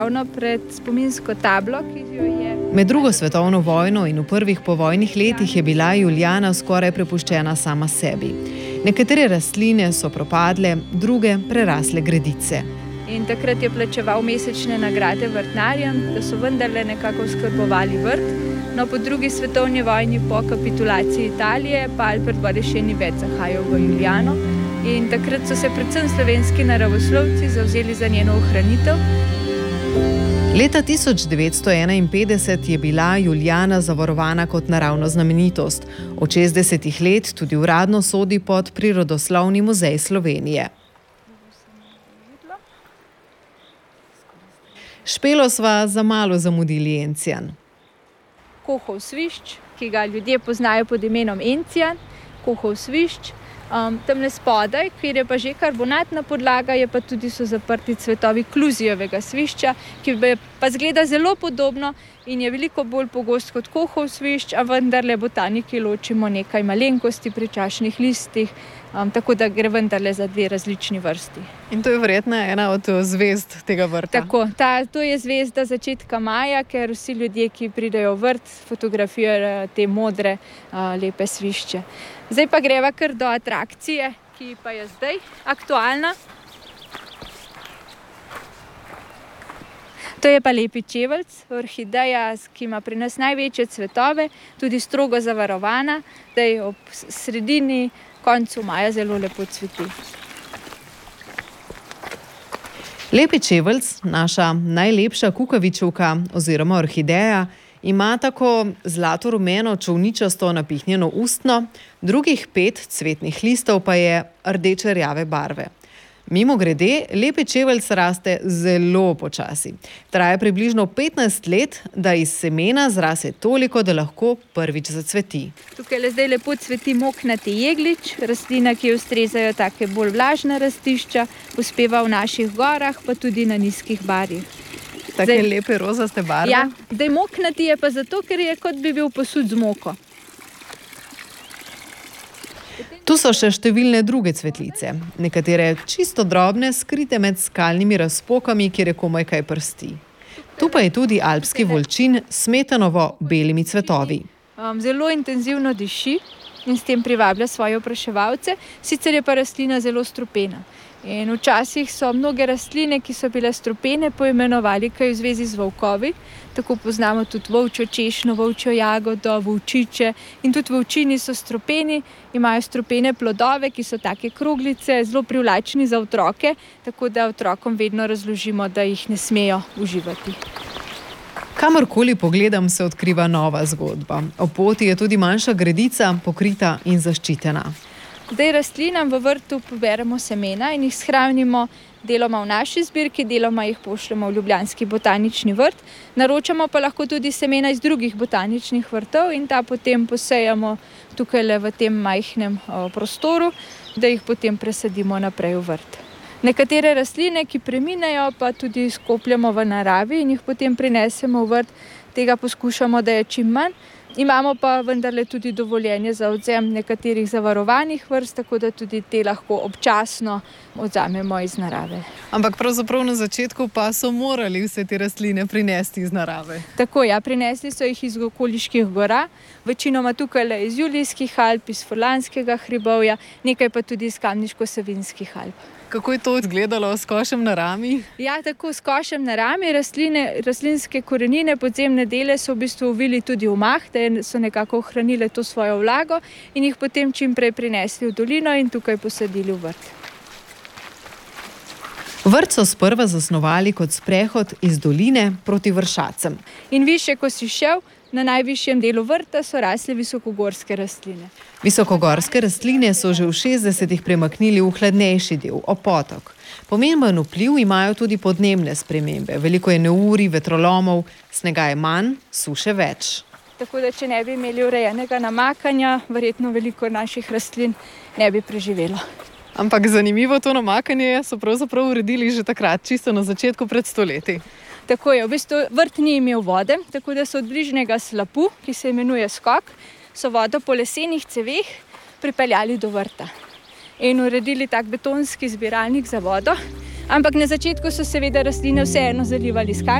ravno pred spominsko tablo, ki jo je... Med drugo svetovno vojno in v prvih povojnih letih je bila Julijana skoraj prepuščena sama sebi. Nekatere rastline so propadle, druge prerasle gredice. In takrat je plačeval mesečne nagrade vrtnarjem, da so vendarle nekako oskrbovali vrt. No, po drugi svetovni vojni, po kapitulaciji Italije, pa Albert Boris še ni več zahajal v Julijano. In takrat so se predvsem slovenski naravoslovci zavzeli za njeno ohranitev. Leta 1951 je bila Julijana zavarovana kot naravna znamenitost. Od 60 let tudi uradno sodi pod Prirodoslovni muzej Slovenije. Špelo sva za malo zamudili encijan. Kohov svišč, ki ga ljudje poznajo pod imenom encijan, kohov svišč. Tamle spodaj, kjer je pa že karbonatna podlaga, je pa tudi so zaprti cvetovi kluzijevega svišča, ki pa zgleda zelo podobno in je veliko bolj pogost kot kohov svišč, a vendarle botaniki ločimo nekaj malenkosti pri čašnih listih, tako da gre vendarle za dve različni vrsti. In to je verjetno ena od zvezd tega vrta. Tako, to je zvezda začetka maja, ker vsi ljudje, ki pridejo v vrt, fotografirajo te modre, lepe svišče. Zdaj pa greva kar do atrakcije, ki pa je zdaj aktualna. To je pa lepi čeveljc, orhideja, ki ima pri nas največje cvetove, tudi strogo zavarovana, da je ob sredini, koncu maja zelo lepo cveti. Lepi čeveljc, naša najlepša kukavičevka oziroma orhideja, ima tako zlato-rumeno čolničasto napihnjeno ustno, drugih 5 cvetnih listov pa je rdeče-rjave barve. Mimogrede, lepi čeveljc raste zelo počasi. Traja približno 15 let, da iz semena zrase toliko, da lahko prvič zacveti. Tukaj zdaj lepo cveti moknati jeglič, rastlina, ki ustrezajo take bolj vlažna rastišča, uspeva v naših gorah, pa tudi na nizkih barjih. Take lepe rozaste barve? Ja, zdaj moknati je pa zato, ker je kot bi bil posud z moko. Tu so še številne druge cvetlice, nekatere čisto drobne, skrite med skalnimi razpokami, kjer je komaj kaj prsti. Tu pa je tudi alpski volčin s smetanovo-belimi cvetovi. Zelo intenzivno diši in s tem privablja svoje opraševalce, sicer je pa rastlina zelo strupena. In včasih so mnoge rastline, ki so bile strupene, poimenovali kaj v zvezi z volkovi. Tako poznamo tudi volčjo češnjo, volčjo jagodo, volčiče. In tudi volčini so strupeni, imajo strupene plodove, ki so take kroglice, zelo privlačni za otroke, tako da otrokom vedno razložimo, da jih ne smejo uživati. Kamorkoli pogledam, se odkriva nova zgodba. Ob poti je tudi manjša gredica, pokrita in zaščitena. Zdaj rastlinam v vrtu poberemo semena in jih shranimo deloma v naši zbirki, deloma jih pošljemo v Ljubljanski botanični vrt. Naročamo pa lahko tudi semena iz drugih botaničnih vrtov in ta potem posejamo tukaj v tem majhnem prostoru, da jih potem presadimo naprej v vrt. Nekatere rastline, ki preminejo, pa tudi skopljamo v naravi in jih potem prinesemo v vrt. Tega poskušamo, da je čim manj. Imamo pa vendarle tudi dovoljenje za odvzem nekaterih zavarovanih vrst, tako da tudi te lahko občasno odvzamemo iz narave. Ampak pravzaprav na začetku pa so morali vse te rastline prinesti iz narave. Tako, ja, prinesli so jih iz okoliških gora, večinoma tukaj iz Julijskih Alp, iz Furlanskega hribovja, nekaj pa tudi iz Kamniško-Savinjskih Alp. Kako je to izgledalo s košem na rami? Ja, tako s košem na rami. Rastlinske korenine, podzemne dele so v bistvu uvili tudi v mah, da so nekako ohranile to svojo vlago in jih potem čim prej prinesli v dolino in tukaj posadili v vrt. Vrt so sprva zasnovali kot sprehod iz doline proti Vršacem. In višje, ko si šel, na najvišjem delu vrta so rasle visokogorske rastline. Visokogorske rastline so že v 60-ih premaknili v hladnejši del, ob potok. Pomemben vpliv imajo tudi podnebne spremembe. Veliko je neurij, vetrolomov, snega je manj, suše več. Tako da, če ne bi imeli urejenega namakanja, verjetno veliko naših rastlin ne bi preživelo. Ampak zanimivo, to namakanje so pravzaprav uredili že takrat, čisto na začetku pred stoletji. Tako je, v bistvu vrt ni imel vode, tako da so od bližnjega slapu, ki se imenuje Skok, so vodo po lesenih ceveh pripeljali do vrta. In uredili tak betonski zbiralnik za vodo, Ampak na začetku so seveda rastline vseeno zalivali s